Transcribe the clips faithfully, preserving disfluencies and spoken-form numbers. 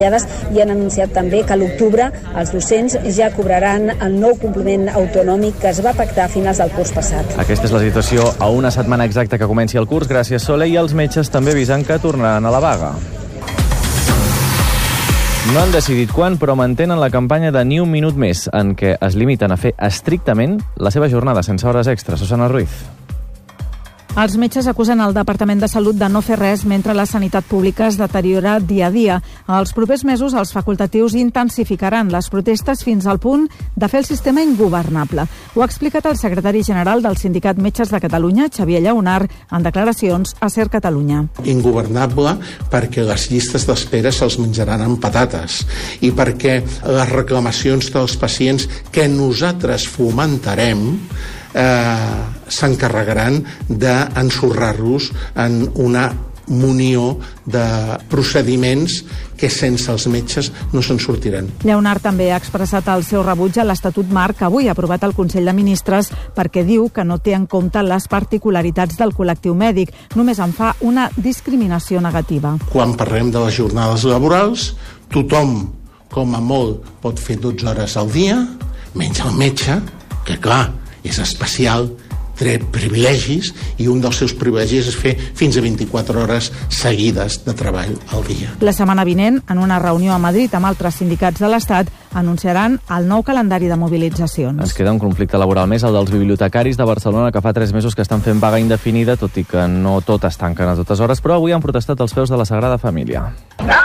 i han anunciat també que a l'octubre els docents ja cobraran el nou complement autonòmic que es va pactar a finals del curs passat. Aquesta és la situació a una setmana exacta que comenci el curs. Gràcies, Sole, i els metges també avisen que tornaran a la vaga. No han decidit quan, però mantenen la campanya de Ni un minut més, en què es limiten a fer estrictament la seva jornada sense hores extres. Susana Ruiz. Els metges acusen el Departament de Salut de no fer res mentre la sanitat pública es deteriora dia a dia. Els propers mesos els facultatius intensificaran les protestes fins al punt de fer el sistema ingovernable. Ho ha explicat el secretari general del Sindicat Metges de Catalunya, Xavier Lleonart, en declaracions a Ser Catalunya. Ingovernable perquè les llistes d'espera se'ls menjaran amb patates i perquè les reclamacions dels pacients que nosaltres fomentarem Eh, s'encarregaran d'ensorrar-los en una munió de procediments que sense els metges no se'n sortiran. Lleonart també ha expressat el seu rebuig a l'Estatut Marc que avui ha aprovat el Consell de Ministres perquè diu que no té en compte les particularitats del col·lectiu mèdic, només en fa una discriminació negativa. Quan parlem de les jornades laborals, tothom, com a molt, pot fer dotze hores al dia, menys el metge, que clar, és especial, té privilegis i un dels seus privilegis és fer fins a vint-i-quatre hores seguides de treball al dia. La setmana vinent, en una reunió a Madrid amb altres sindicats de l'Estat, anunciaran el nou calendari de mobilitzacions. Ens queda un conflicte laboral més, el dels bibliotecaris de Barcelona, que fa tres mesos que estan fent vaga indefinida, tot i que no tot es tanquen a totes hores, però avui han protestat als peus de la Sagrada Família.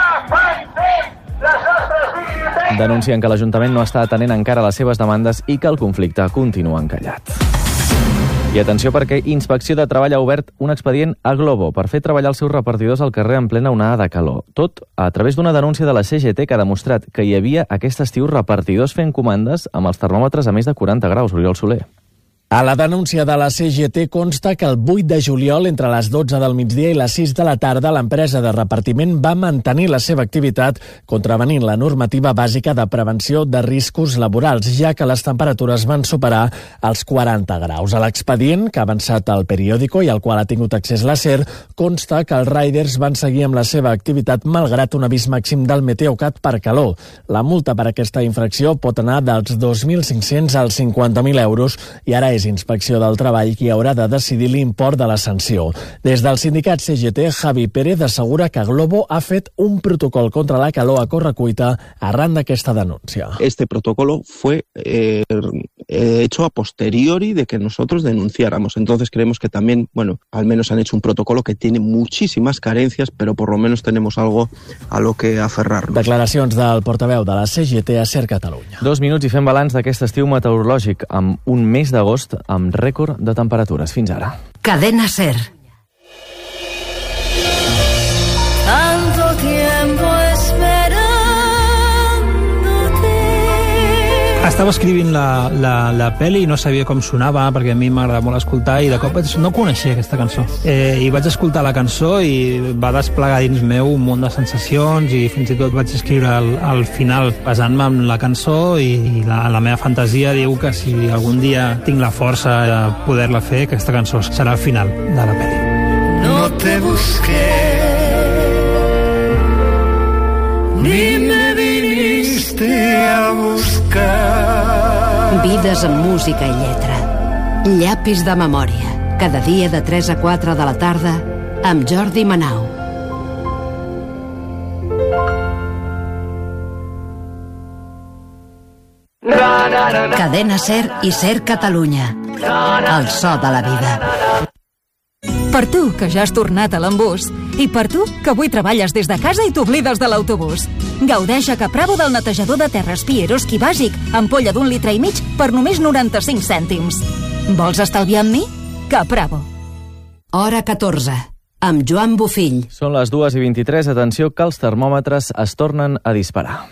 Denuncien que l'Ajuntament no està atenent encara les seves demandes i que el conflicte continua encallat. I atenció perquè Inspecció de Treball ha obert un expedient a Glovo per fer treballar els seus repartidors al carrer en plena onada de calor. Tot a través d'una denúncia de la C G T que ha demostrat que hi havia aquest estiu repartidors fent comandes amb els termòmetres a més de quaranta graus. Oriol Soler. A la denúncia de la C G T consta que el vuit de juliol, entre les dotze del migdia i les sis de la tarda, l'empresa de repartiment va mantenir la seva activitat contravenint la normativa bàsica de prevenció de riscos laborals, ja que les temperatures van superar els quaranta graus. A l'expedient, que ha avançat al periòdico i al qual ha tingut accés la SER, consta que els riders van seguir amb la seva activitat malgrat un avís màxim del Meteocat per calor. La multa per aquesta infracció pot anar dels dos mil cinc-cents als cinquanta mil euros i ara és Inspecció del Treball qui haurà de decidir l'import de la sanció. Des del sindicat C G T, Javi Pérez assegura que Glovo ha fet un protocol contra la calor a correcuita arran d'aquesta denúncia. Este protocolo fue eh, hecho a posteriori de que nosotros denunciáramos. Entonces creemos que también, bueno, al menos han hecho un protocolo que tiene muchísimas carencias, pero por lo menos tenemos algo a lo que aferrarnos. Declaracions del portaveu de la C G T a Ser Catalunya. Dos minuts i fem balanç d'aquest estiu meteorològic amb un mes d'agost amb rècord de temperatures fins ara. Cadena Ser. Tanto tiempo esperándote. Estava escrivint la, la, la pel·li i no sabia com sonava perquè a mi m'agrada molt escoltar i de cop no coneixia aquesta cançó. Eh, I vaig escoltar la cançó i va desplegar dins meu un munt de sensacions i fins i tot vaig escriure al, al final basant-me en la cançó i, i la, la meva fantasia diu que si algun dia tinc la força de poder-la fer, aquesta cançó serà el final de la pel·li. No te busqué ni me viniste a buscar. Vides amb música i lletra. Llapis de memòria. Cada dia de tres a quatre de la tarda amb Jordi Manau. Cadena Ser i Ser Catalunya. El so de la vida. Per tu, que ja has tornat a l'embús. I per tu, que avui treballes des de casa i t'oblides de l'autobús. Gaudeix a Capravo del netejador de terres Pieroski bàsic, ampolla d'un litre i mig per només noranta-cinc cèntims. Vols estalviar amb mi? Capravo. Hora catorze, amb Joan Bofill. Són les dues i vint-i-tres. Atenció que els termòmetres es tornen a disparar.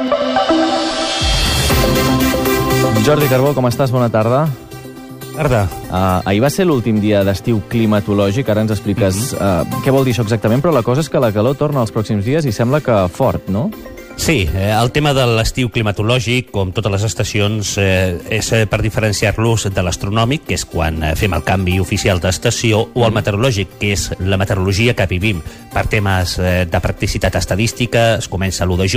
Jordi Carbó, com estàs? Bona tarda. Tarda. Uh, ahir va ser l'últim dia d'estiu climatològic, ara ens expliques mm-hmm. uh, què vol dir això exactament, però la cosa és que la calor torna els pròxims dies i sembla que fort, no? Sí, eh, el tema de l'estiu climatològic, com totes les estacions, eh, és eh, per diferenciar-los de l'astronòmic, que és quan eh, fem el canvi oficial d'estació, o el meteorològic, que és la meteorologia que vivim. Per temes eh, de practicitat estadística, es comença l'u de juny,